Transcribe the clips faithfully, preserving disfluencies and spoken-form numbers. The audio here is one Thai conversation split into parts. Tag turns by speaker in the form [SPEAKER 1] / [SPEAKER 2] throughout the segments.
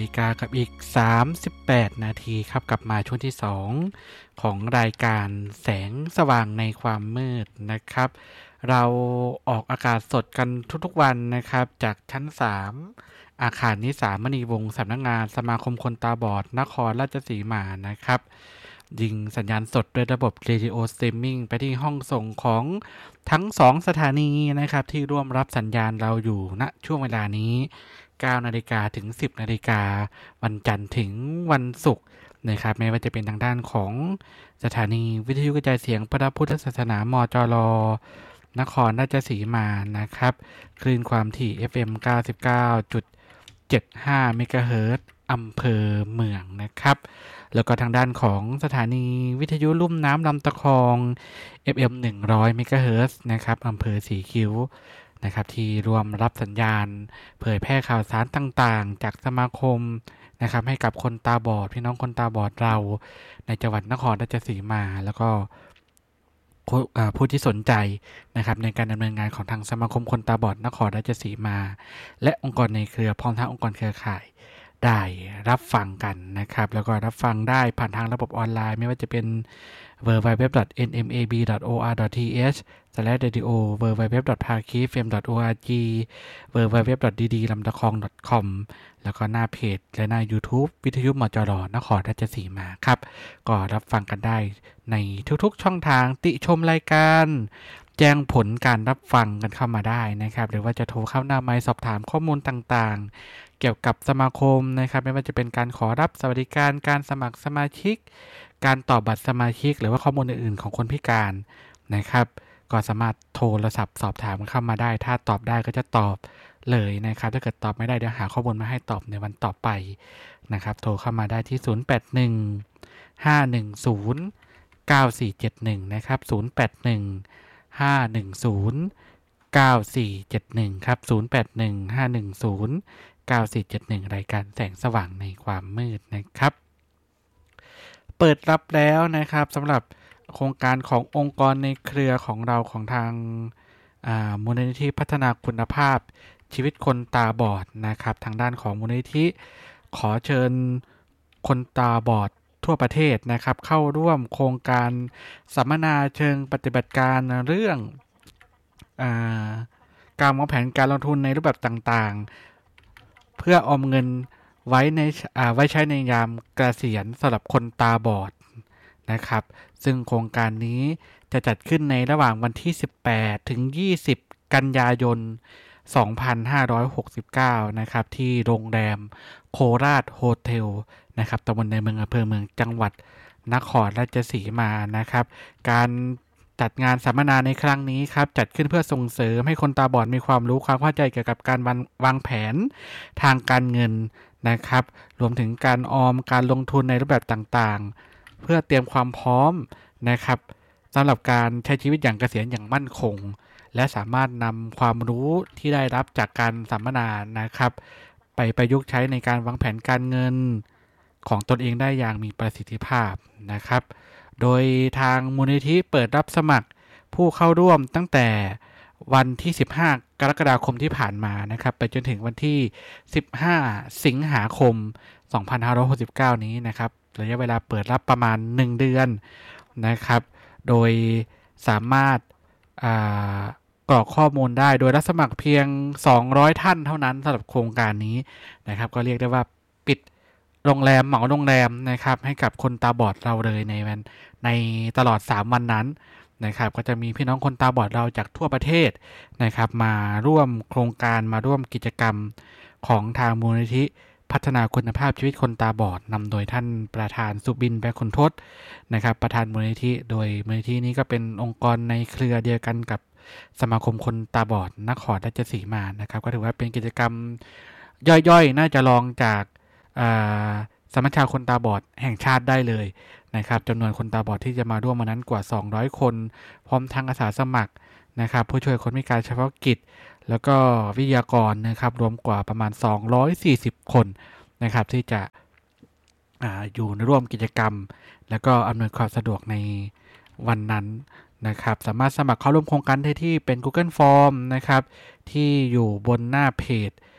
[SPEAKER 1] ฬิกากับอีกสามสิบแปดนาทีครับกลับมาช่วงที่สองของรายการแสงสว่างในความมืดนะครับเราออกอากาศสดกันทุกๆวันนะครับจากชั้นสามอาคารนิสามณีวงศ์สำนักงานสมาคมคนตาบอดนครราชสีมานะครับยิงสัญญาณสดด้วยระบบเรดิโอสตรีมมิ่งไปที่ห้องส่งของทั้งสองสถานีนะครับที่ร่วมรับสัญญาณเราอยู่ณช่วงเวลานี้เก้านาฬิกาถึงสิบนาฬิกาวันจันทร์ถึงวันศุกร์นะครับไม่ว่าจะเป็นทางด้านของสถานีวิทยุกระจายเสียงพระพุทธศาสนามจรนครราชสีมานะครับคลื่นความถี่ เอฟ เอ็ม เก้าสิบเก้าจุดเจ็ดห้า เมกะเฮิรตซ์อำเภอเมืองนะครับแล้วก็ทางด้านของสถานีวิทยุลุ่มน้ำลำตะคอง เอฟ เอ็ม หนึ่งร้อย เมกะเฮิรตซ์นะครับอำเภอสีคิ้วนะครับที่รวมรับสัญญาณเผยแพร่ข่าวสารต่างๆจากสมาคมนะครับให้กับคนตาบอดพี่น้องคนตาบอดเราในจังหวัดนครราชสีมาแล้วก็ผู้ที่สนใจนะครับในการดำเนินงานของทางสมาคมคนตาบอดนครราชสีมาและองค์กรในเครือพร้อมทั้งองค์กรเครือข่ายได้รับฟังกันนะครับแล้วก็รับฟังได้ผ่านทางระบบออนไลน์ไม่ว่าจะเป็น ดับเบิลยู ดับเบิลยู ดับเบิลยู ดอท เอ็น เอ็ม เอ บี ดอท โอ อาร์ ดอท ที เอช สแลช เรดิโอ ดับเบิลยู ดับเบิลยู ดับเบิลยู ดอท พาคี เอฟ เอ็ม ดอท โอ อาร์ จี ดับเบิลยู ดับเบิลยู ดับเบิลยู ดอท ดี ดี ลำตะคอง ดอท คอม แล้วก็หน้าเพจและหน้า YouTube วิทยุมจรนครราชสีมาครับก็รับฟังกันได้ในทุกๆช่องทางติชมรายการแจ้งผลการรับฟังกันเข้ามาได้นะครับหรือว่าจะโทรเข้าหน้าไมค์สอบถามข้อมูลต่างๆเกี่ยวกับสมาคมนะครับไม่ว่าจะเป็นการขอรับสวัสดิการการสมัครสมาชิกการต่อบัตรสมาชิกหรือว่าข้อมูลอื่นๆของคนพิการนะครับก็สามารถโทรศัพท์สอบถามเข้ามาได้ถ้าตอบได้ก็จะตอบเลยนะครับถ้าเกิดตอบไม่ได้เดี๋ยวหาข้อมูลมาให้ตอบในวันต่อไปนะครับโทรเข้ามาได้ที่ศูนย์ แปด หนึ่ง ห้า หนึ่ง ศูนย์ เก้า สี่ เจ็ด หนึ่งนะครับศูนย์ แปด หนึ่ง ห้า หนึ่ง ศูนย์ เก้า สี่ เจ็ด หนึ่งครับศูนย์ แปด หนึ่ง ห้า หนึ่ง ศูนย์ เก้า สี่ เจ็ด หนึ่งรายการแสงสว่างในความมืดนะครับเปิดรับแล้วนะครับสำหรับโครงการขององค์กรในเครือของเราของทางมูลนิธิพัฒนาคุณภาพชีวิตคนตาบอดนะครับทางด้านของมูลนิธิขอเชิญคนตาบอดทั่วประเทศนะครับเข้าร่วมโครงการสัมมนาเชิงปฏิบัติการเรื่องอ่าการวางแผนการลงทุนในรูปแบบต่างๆเพื่อออมเงินไว้ในไว้ใช้ในยามเกษียณสำหรับคนตาบอดนะครับซึ่งโครงการนี้จะจัดขึ้นในระหว่างวันที่สิบแปดถึงยี่สิบกันยายนสองพันห้าร้อยหกสิบเก้านะครับที่โรงแรมโคราชโฮเทลนะครับตำบลในเมืองอำเภอเมืองจังหวัดนครราชสีมานะครับการจัดงานสัมมนาในครั้งนี้ครับจัดขึ้นเพื่อส่งเสริมให้คนตาบอดมีความรู้ความเข้าใจเกี่ยวกับการวางแผนทางการเงินนะครับรวมถึงการออมการลงทุนในรูปแบบต่างๆเพื่อเตรียมความพร้อมนะครับสำหรับการใช้ชีวิตอย่างเกษียณอย่างมั่นคงและสามารถนำความรู้ที่ได้รับจากการสัมมนานะครับไปประยุกต์ใช้ในการวางแผนการเงินของตนเองได้อย่างมีประสิทธิภาพนะครับโดยทางมูลนิธิเปิดรับสมัครผู้เข้าร่วมตั้งแต่วันที่สิบห้ากรกฎาคมที่ผ่านมานะครับไปจนถึงวันที่สิบห้าสิงหาคมสองพันห้าร้อยหกสิบเก้านี้นะครับระยะเวลาเปิดรับประมาณหนึ่งเดือนนะครับโดยสามารถกรอกข้อมูลได้โดยรับสมัครเพียงสองร้อยท่านเท่านั้นสำหรับโครงการนี้นะครับก็เรียกได้ว่าปิดโรงแรมเหมาโรงแรมนะครับให้กับคนตาบอดเราเลยในวันในตลอดสามวันนั้นนะครับก็จะมีพี่น้องคนตาบอดเราจากทั่วประเทศนะครับมาร่วมโครงการมาร่วมกิจกรรมของทางมูลนิธิพัฒนาคุณภาพชีวิตคนตาบอดนำโดยท่านประธานสุบินแบกขุนทศนะครับประธานมูลนิธิโดยมูลนิธินี้ก็เป็นองค์กรในเครือเดียวกันกับสมาคมคนตาบอดนครราชสีมานะครับก็ถือว่าเป็นกิจกรรมย่อยๆน่าจะลองจากสมัชชาคนตาบอดแห่งชาติได้เลยนะครับจำนวนคนตาบอดที่จะมาร่วมวันนั้นกว่าสองร้อยคนพร้อมทั้งอาสาสมัครนะครับผู้ช่วยคนพิการเฉพาะกิจแล้วก็วิทยากรนะครับรวมกว่าประมาณสองร้อยสี่สิบคนนะครับที่จะ อ, อยู่ในร่วมกิจกรรมแล้วก็อำนวยความสะดวกในวันนั้นนะครับสามารถสมัครเข้าร่วมโครงการได้ที่เป็น Google Form นะครับที่อยู่บนหน้าเพจ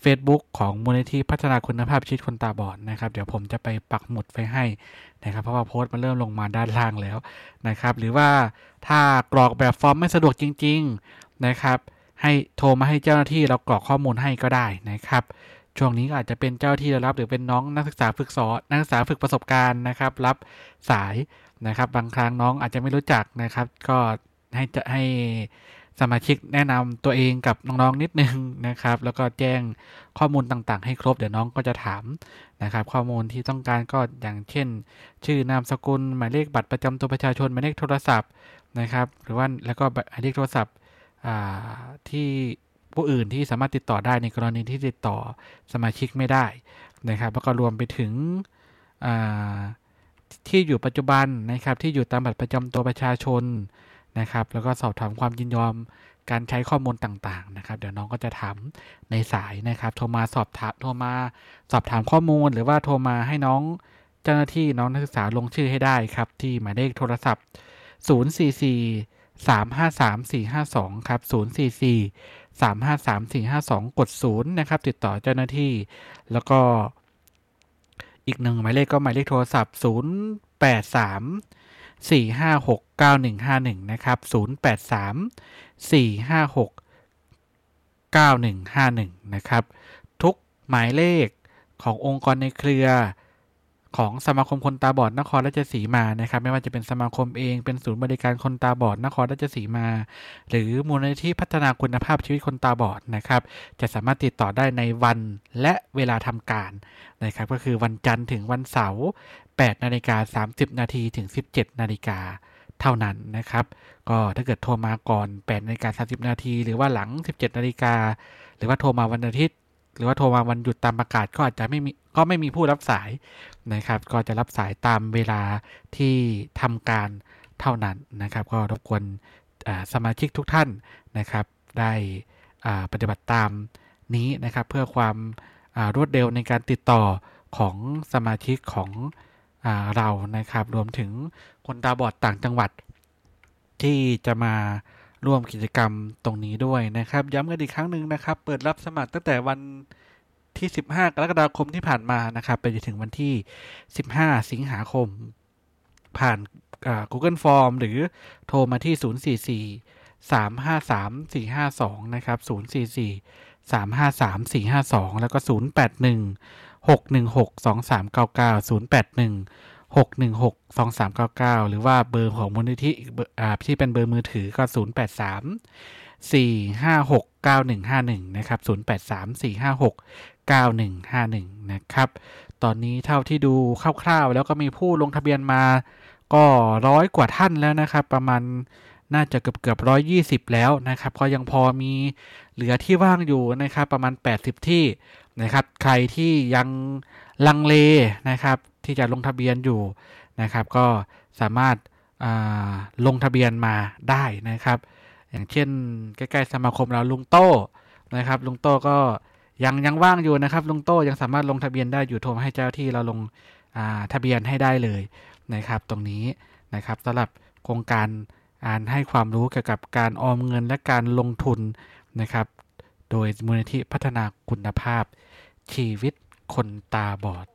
[SPEAKER 1] Facebook ของมูลนิธิพัฒนาคุณภาพชีวิตคนตาบอดนะครับเดี๋ยวผมจะไปปักหมุดไว้ให้นะครับเพราะว่าโพสต์มันเริ่มลงมาด้านล่างแล้วนะครับหรือว่าถ้ากรอกแบบฟอร์มไม่สะดวกจริงๆนะครับให้โทรมาให้เจ้าหน้าที่เรากรอกข้อมูลให้ก็ได้นะครับช่วงนี้ก็อาจจะเป็นเจ้าที่รับหรือเป็นน้องนักศึกษาฝึกสอนนักศึกษาฝึกประสบการณ์นะครับรับสายนะครับบางครั้งน้องอาจจะไม่รู้จักนะครับก็ให้จะให้สมาชิกแนะนำตัวเองกับน้องๆนิดนึงนะครับแล้วก็แจ้งข้อมูลต่างๆให้ครบเดี๋ยวน้องก็จะถามนะครับข้อมูลที่ต้องการก็อย่างเช่นชื่อนามสกุลหมายเลขบัตรประจำตัวประชาชนหมายเลขโทรศัพท์นะครับหรือว่าแล้วก็หมายเลขโทรศัพท์ที่ผู้อื่นที่สามารถติดต่อได้ในกรณีที่ติดต่อสมาชิกไม่ได้นะครับแล้วก็รวมไปถึงที่อยู่ปัจจุบันนะครับที่อยู่ตามบัตรประจำตัวประชาชนนะครับแล้วก็สอบถามความยินยอมการใช้ข้อมูลต่างๆนะครับเดี๋ยวน้องก็จะถามในสายนะครับโทรมาสอบถามโทรมาสอบถามข้อมูลหรือว่าโทรมาให้น้องเจ้าหน้าที่น้องนักศึกษาลงชื่อให้ได้ครับที่หมายเลขโทรศัพท์ศูนย์ สี่ สี่ สาม ห้า สาม สี่ ห้า สองครับศูนย์ สี่ สี่ สาม ห้า สาม สี่ ห้า สองกดศูนย์นะครับติดต่อเจ้าหน้าที่แล้วก็อีกหนึ่งหมายเลขก็หมายเลขโทรศัพท์ศูนย์ แปด สาม สี่ ห้า หก เก้า หนึ่ง ห้า หนึ่งนะครับศูนย์ แปด สาม สี่ ห้า หก เก้า หนึ่ง ห้า หนึ่งนะครับทุกหมายเลขขององค์กรในเครือของสมาคมคนตาบอดนครราชสีมานะครับไม่ว่าจะเป็นสมาคมเองเป็นศูนย์บริการคนตาบอดนครราชสีมาหรือมูลนิธิพัฒนาคุณภาพชีวิตคนตาบอดนะครับจะสามารถติดต่อได้ในวันและเวลาทำการนะครับก็คือวันจันทร์ถึงวันเสาร์แปดนาฬิกาสามสิบนาทีถึงสิบเจ็ดนาฬิกาเท่านั้นนะครับก็ถ้าเกิดโทรมาก่อนแปดนาฬิกาสามสิบนาทีหรือว่าหลังสิบเจ็ดนาฬิกาหรือว่าโทรมาวันอาทิตย์หรือว่าโทรมาวันหยุดตามประกาศก็อาจจะไม่มีก็ไม่มีผู้รับสายนะครับก็จะรับสายตามเวลาที่ทำการเท่านั้นนะครับก็รบกวนสมาชิกทุกท่านนะครับได้ปฏิบัติตามนี้นะครับเพื่อความรวดเร็วในการติดต่อของสมาชิกของเรานะครับรวมถึงคนตาบอดต่างจังหวัดที่จะมาร่วมกิจกรรมตรงนี้ด้วยนะครับย้ำกันอีกครั้งหนึ่งนะครับเปิดรับสมัครตั้งแต่วันที่สิบห้ากรกฎาคมที่ผ่านมานะครับไปจนถึงวันที่สิบห้าสิงหาคมผ่าน Google Form หรือโทรมาที่ศูนย์ สี่ สี่ สาม ห้า สาม สี่ ห้า สองนะครับศูนย์ สี่ สี่ สาม ห้า สาม สี่ ห้า สองแล้วก็ศูนย์ แปด หนึ่ง หก หนึ่ง หก สอง สาม เก้า เก้า ศูนย์ แปด หนึ่ง หก หนึ่ง หก สอง สาม เก้า เก้าหรือว่าเบอร์ของมูลนิธิอ่าที่เป็นเบอร์มือถือก็ศูนย์ แปด สาม สี่ ห้า หก เก้า หนึ่ง ห้า หนึ่งนะครับศูนย์ แปด สาม สี่ ห้า หก เก้า หนึ่ง ห้า หนึ่งนะครับตอนนี้เท่าที่ดูคร่าวๆแล้วก็มีผู้ลงทะเบียนมาก็ร้อยกว่าท่านแล้วนะครับประมาณน่าจะเกือบเกือบร้อยยี่สิบแล้วนะครับก็ยังพอมีเหลือที่ว่างอยู่นะครับประมาณแปดสิบที่นะครับใครที่ยังลังเลนะครับที่จะลงทะเบียนอยู่นะครับก็สามารถลงทะเบียนมาได้นะครับอย่างเช่นใกล้ๆสมาคมเราลุงโต้นะครับลุงโต้ก็ยังยังว่างอยู่นะครับลุงโต้ยังสามารถลงทะเบียนได้อยู่โทรให้เจ้าที่เราลงทะเบียนให้ได้เลยนะครับตรงนี้นะครับสำหรับโครงการอ่านให้ความรู้เกี่ยวกับการออมเงินและการลงทุนนะครับโดยมูลนิธิพัฒนาคุณภาพชีวิตคนตาบอด